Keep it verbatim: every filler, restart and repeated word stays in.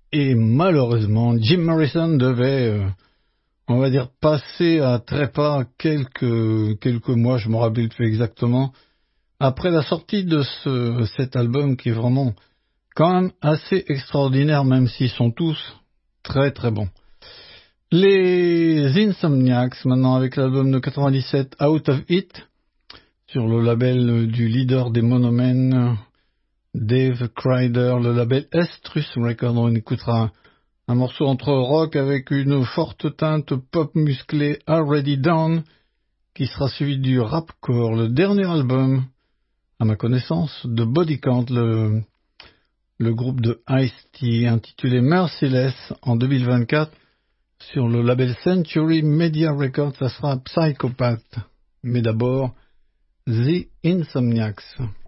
Et malheureusement, Jim Morrison devait, euh, on va dire, passer à trépas quelques, quelques mois, je me rappelle plus exactement, après la sortie de ce, cet album qui est vraiment quand même assez extraordinaire, même s'ils sont tous très très bons. Les Insomniacs, maintenant, avec l'album de quatre-vingt-dix-sept, Out of It, sur le label du leader des Monomens, Dave Crider, le label Estrus Records. On écoutera un, un morceau entre rock avec une forte teinte pop musclée, Already Down, qui sera suivi du rapcore, le dernier album, à ma connaissance, de Body Count, le, le groupe de Ice-T, intitulé Merciless en deux mille vingt-quatre, sur le label Century Media Records. Ça sera Psychopath. Mais d'abord, The Insomniacs.